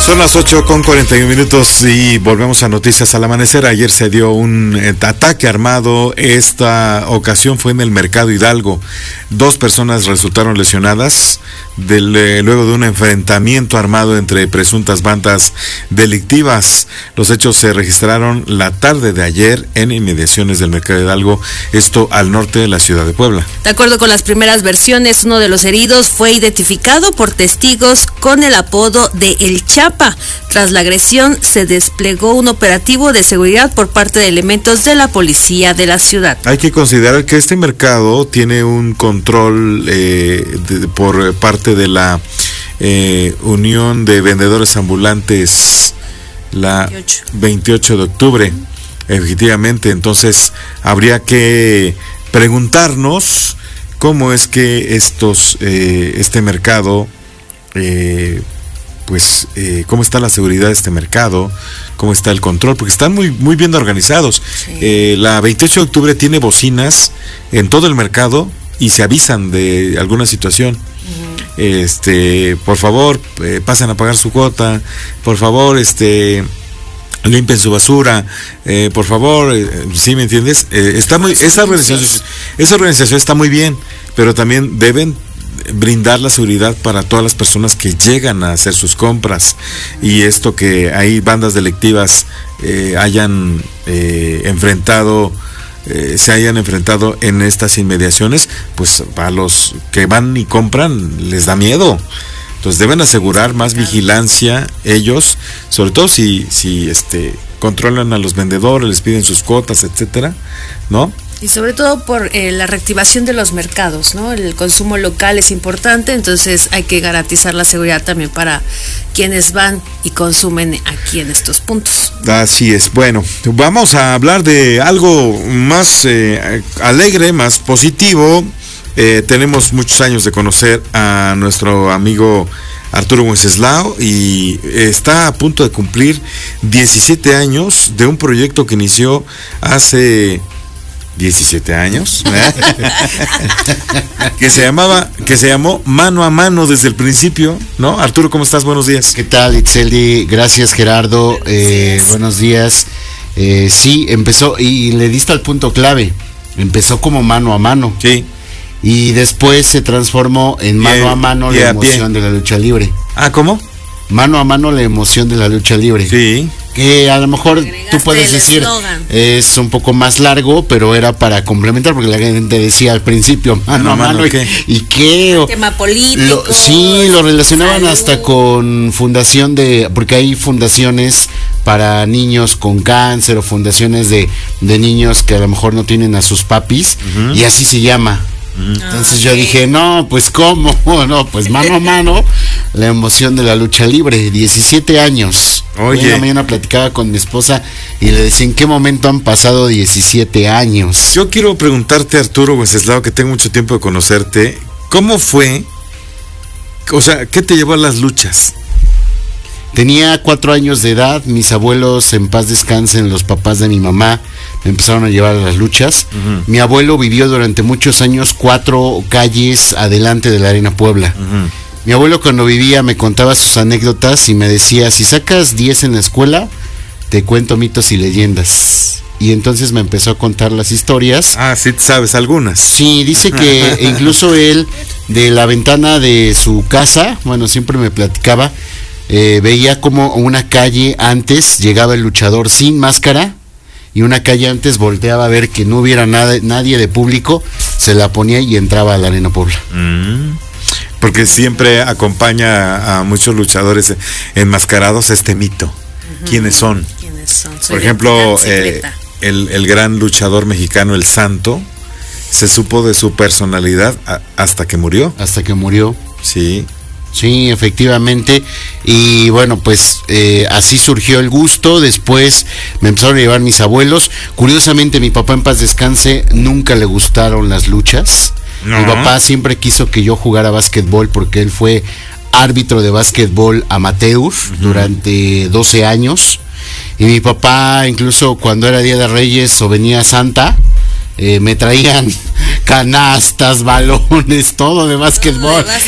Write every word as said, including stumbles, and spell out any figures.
Son las ocho con cuarenta y un minutos y volvemos a Noticias al Amanecer. Ayer se dio un eh, ataque armado. Esta ocasión fue en el Mercado Hidalgo. Dos personas resultaron lesionadas del, eh, luego de un enfrentamiento armado entre presuntas bandas delictivas. Los hechos se registraron la tarde de ayer en inmediaciones del Mercado Hidalgo, esto al norte de la ciudad de Puebla. De acuerdo con las primeras versiones, uno de los heridos fue identificado por testigos con el apodo de El Chapa. Tras la agresión, se desplegó un operativo de seguridad por parte de elementos de la policía de la ciudad. Hay que considerar que este mercado tiene un control eh, de, por parte de la eh, Unión de Vendedores Ambulantes, la veintiocho, veintiocho de octubre, efectivamente. Entonces, habría que preguntarnos cómo es que estos eh, este mercado eh, pues eh, cómo está la seguridad de este mercado, cómo está el control, porque están muy muy bien organizados. Sí. Eh, la veintiocho de octubre tiene bocinas en todo el mercado y se avisan de alguna situación. Uh-huh. Este, por favor, eh, pasen a pagar su cuota, por favor, este limpien su basura, eh, por favor, eh, ¿sí me entiendes? Eh, está muy, esa organización, esa organización está muy bien, pero también deben brindar la seguridad para todas las personas que llegan a hacer sus compras, y esto que hay bandas delictivas eh, hayan eh, enfrentado eh, se hayan enfrentado en estas inmediaciones, pues a los que van y compran les da miedo. Entonces deben asegurar más vigilancia ellos, sobre todo si si este controlan a los vendedores, les piden sus cuotas, etcétera, ¿no? Y sobre todo por eh, la reactivación de los mercados, ¿no? El consumo local es importante, entonces hay que garantizar la seguridad también para quienes van y consumen aquí en estos puntos. Así es. Bueno, vamos a hablar de algo más eh, alegre, más positivo. Eh, tenemos muchos años de conocer a nuestro amigo Arturo Wenceslao y está a punto de cumplir diecisiete años de un proyecto que inició hace diecisiete años, ¿eh? que se llamaba, que se llamó Mano a Mano desde el principio, ¿no? Arturo, ¿cómo estás? Buenos días. ¿Qué tal, Itzeldi? Gracias, Gerardo. Eh, buenos días. Eh, sí, empezó, y le diste al punto clave. Empezó como mano a mano. Sí. Y después se transformó en mano yeah, a mano yeah, la emoción bien. de la lucha libre. Ah, ¿cómo? Mano a mano la emoción de la lucha libre. Sí. Que a lo mejor tú puedes decir eslogan. Es un poco más largo, pero era para complementar, porque la gente decía al principio mano no, a mano, ¿y, ¿y qué? O, tema político. Lo, sí, lo relacionaban salud. Hasta con fundación de, porque hay fundaciones para niños con cáncer o fundaciones de, de niños que a lo mejor no tienen a sus papis, uh-huh. y así se llama. Entonces ah, yo okay. dije, no, pues ¿cómo? No, pues mano a mano, la emoción de la lucha libre, diecisiete años. Oye. Hoy en la mañana platicaba con mi esposa y le decía, ¿en qué momento han pasado diecisiete años? Yo quiero preguntarte, Arturo Wenceslao, que tengo mucho tiempo de conocerte, ¿cómo fue? O sea, ¿qué te llevó a las luchas? Tenía cuatro años de edad, mis abuelos, en paz descansen, los papás de mi mamá, me empezaron a llevar a las luchas. Uh-huh. Mi abuelo vivió durante muchos años cuatro calles adelante de la Arena Puebla. Uh-huh. Mi abuelo cuando vivía me contaba sus anécdotas y me decía, si sacas diez en la escuela, te cuento mitos y leyendas. Y entonces me empezó a contar las historias. Ah, sí, sabes algunas. Sí, dice que incluso él, de la ventana de su casa, bueno, siempre me platicaba, Eh, veía como una calle antes llegaba el luchador sin máscara y una calle antes volteaba a ver que no hubiera nada, nadie de público, se la ponía y entraba a la Arena Puebla. Mm, porque siempre acompaña a, a muchos luchadores enmascarados este mito. Uh-huh. ¿Quiénes son? ¿Quiénes son? Por ejemplo, eh, el, el gran luchador mexicano El Santo, se supo de su personalidad a, hasta que murió. Hasta que murió. Sí. Sí, efectivamente, y bueno, pues eh, así surgió el gusto. Después me empezaron a llevar mis abuelos. Curiosamente, mi papá, en paz descanse, nunca le gustaron las luchas. No. Mi papá siempre quiso que yo jugara básquetbol porque él fue árbitro de básquetbol amateur uh-huh. durante doce años. Y mi papá, incluso cuando era Día de Reyes o venía Santa, eh, me traían canastas, balones, todo de básquetbol.